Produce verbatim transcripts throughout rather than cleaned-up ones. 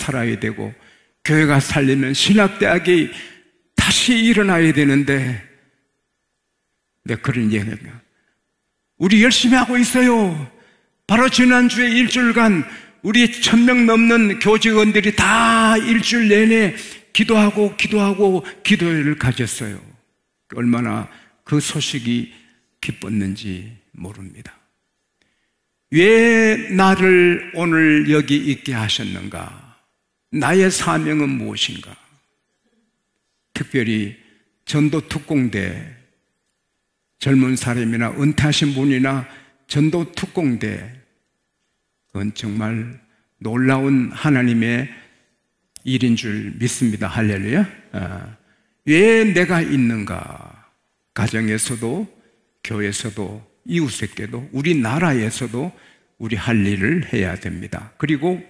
살아야 되고, 교회가 살려면 신학대학이 다시 일어나야 되는데, 내 그런 얘기입니다. 우리 열심히 하고 있어요. 바로 지난주에 일주일간 우리 천 명 넘는 교직원들이 다 일주일 내내 기도하고 기도하고 기도회를 가졌어요. 얼마나 그 소식이 기뻤는지 모릅니다. 왜 나를 오늘 여기 있게 하셨는가? 나의 사명은 무엇인가? 특별히 전도 특공대, 젊은 사람이나 은퇴하신 분이나 전도 특공대, 그건 정말 놀라운 하나님의 일인 줄 믿습니다. 할렐루야. 아, 왜 내가 있는가? 가정에서도, 교회에서도, 이웃에게도, 우리나라에서도 우리 할 일을 해야 됩니다. 그리고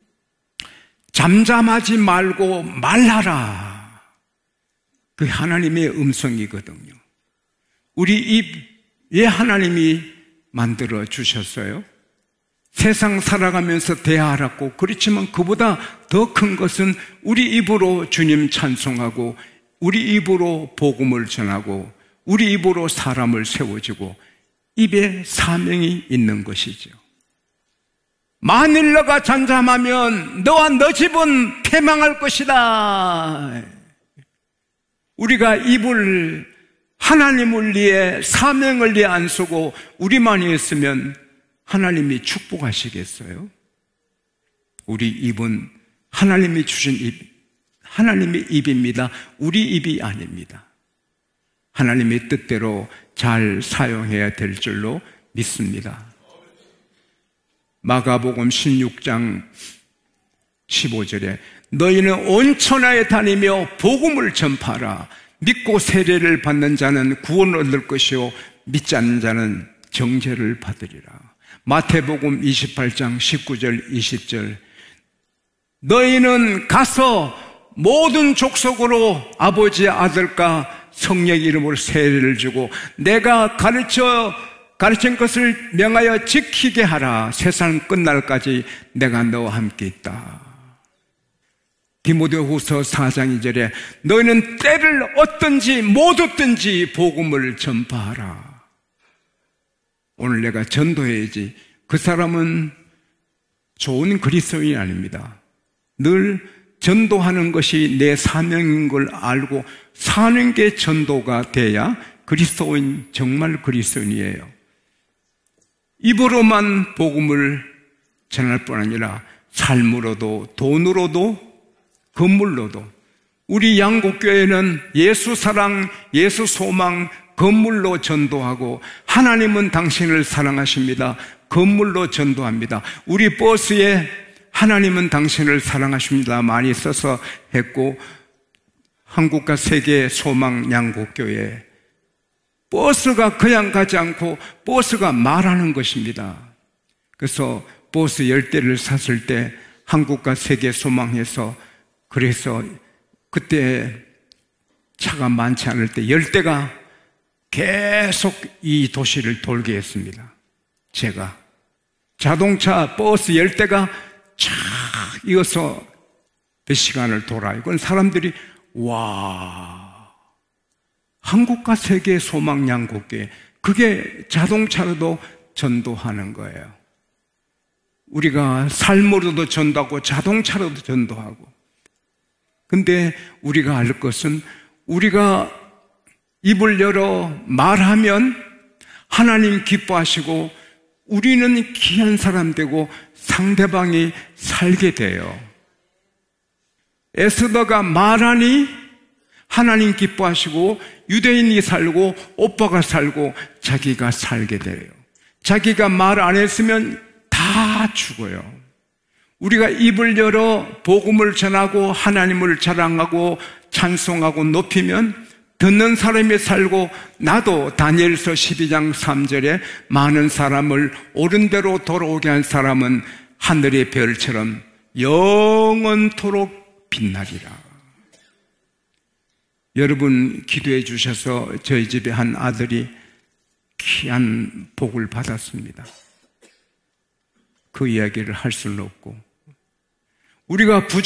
잠잠하지 말고 말하라. 그 하나님의 음성이거든요. 우리 입 왜 하나님이 만들어 주셨어요? 세상 살아가면서 대하라고. 그렇지만 그보다 더 큰 것은 우리 입으로 주님 찬송하고, 우리 입으로 복음을 전하고, 우리 입으로 사람을 세워주고, 입에 사명이 있는 것이죠. 만일 너가 잠잠하면 너와 너 집은 패망할 것이다. 우리가 입을 하나님을 위해, 사명을 위해 안 쓰고 우리만이 했으면 하나님이 축복하시겠어요? 우리 입은 하나님이 주신 입, 하나님의 입입니다. 우리 입이 아닙니다. 하나님의 뜻대로 잘 사용해야 될 줄로 믿습니다. 마가복음 십육 장 십오 절에 너희는 온 천하에 다니며 복음을 전파하라. 믿고 세례를 받는 자는 구원을 얻을 것이요 믿지 않는 자는 정죄를 받으리라. 마태복음 이십팔 장 십구 절 이십 절 너희는 가서 모든 족속으로 아버지, 아들과 성령의 이름으로 세례를 주고 내가 가르쳐 가르친 것을 명하여 지키게 하라. 세상 끝날까지 내가 너와 함께 있다. 디모데후서 사 장 이 절에 너희는 때를 얻든지 못 얻든지 복음을 전파하라. 오늘 내가 전도해야지. 그 사람은 좋은 그리스도인이 아닙니다. 늘 전도하는 것이 내 사명인 걸 알고 사는 게 전도가 돼야 그리스도인, 정말 그리스도인이에요. 입으로만 복음을 전할 뿐 아니라 삶으로도, 돈으로도, 건물로도. 우리 양곡교회는 예수 사랑, 예수 소망, 건물로 전도하고, 하나님은 당신을 사랑하십니다. 건물로 전도합니다. 우리 버스에 하나님은 당신을 사랑하십니다 많이 써서 했고, 한국과 세계 소망 양곡교회, 버스가 그냥 가지 않고 버스가 말하는 것입니다. 그래서 버스 열 대를 샀을 때 한국과 세계 소망해서, 그래서 그때 차가 많지 않을 때 열 대가 계속 이 도시를 돌게 했습니다. 제가 자동차 버스 열 대가 쫙 이어서 몇 시간을 돌아요. 그건 사람들이 와, 한국과 세계 소망 양곡교회, 그게 자동차로도 전도하는 거예요. 우리가 삶으로도 전도하고 자동차로도 전도하고. 근데 우리가 알 것은 우리가 입을 열어 말하면 하나님 기뻐하시고 우리는 귀한 사람 되고 상대방이 살게 돼요. 에스더가 말하니 하나님 기뻐하시고 유대인이 살고 오빠가 살고 자기가 살게 돼요. 자기가 말 안 했으면 다 죽어요. 우리가 입을 열어 복음을 전하고 하나님을 자랑하고 찬송하고 높이면 듣는 사람이 살고, 나도 다니엘서 십이 장 삼 절에 많은 사람을 옳은 대로 돌아오게 한 사람은 하늘의 별처럼 영원토록 빛나리라. 여러분 기도해 주셔서 저희 집에 한 아들이 귀한 복을 받았습니다. 그 이야기를 할 수는 없고, 우리가 부족